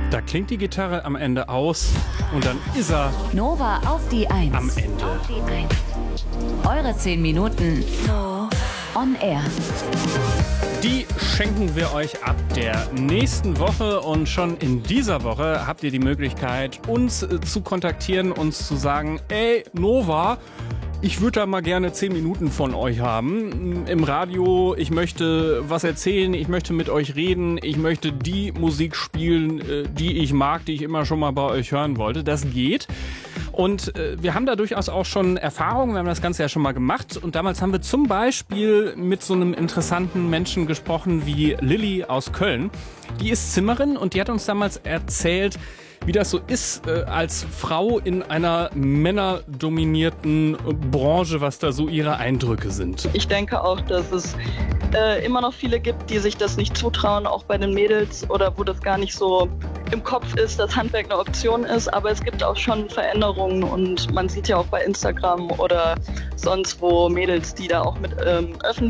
Da klingt die Gitarre am Ende aus und dann ist er Nova auf die 1. am Ende. Eure 10 Minuten on air. Die schenken wir euch ab der nächsten Woche und schon in dieser Woche habt ihr die Möglichkeit, uns zu kontaktieren, uns zu sagen, ey Nova, ich würde da mal gerne 10 Minuten von euch haben im Radio. Ich möchte was erzählen, ich möchte mit euch reden, ich möchte die Musik spielen, die ich mag, die ich immer schon mal bei euch hören wollte. Das geht. Und wir haben da durchaus auch schon Erfahrungen, wir haben das Ganze ja schon mal gemacht. Und damals haben wir zum Beispiel mit so einem interessanten Menschen gesprochen wie Lilly aus Köln. Die ist Zimmerin und die hat uns damals erzählt, wie das so ist als Frau in einer männerdominierten Branche, was da so ihre Eindrücke sind. Ich denke auch, dass es immer noch viele gibt, die sich das nicht zutrauen, auch bei den Mädels oder wo das gar nicht so im Kopf ist, dass Handwerk eine Option ist. Aber es gibt auch schon Veränderungen und man sieht ja auch bei Instagram oder sonst wo Mädels, die da auch mit öffentlich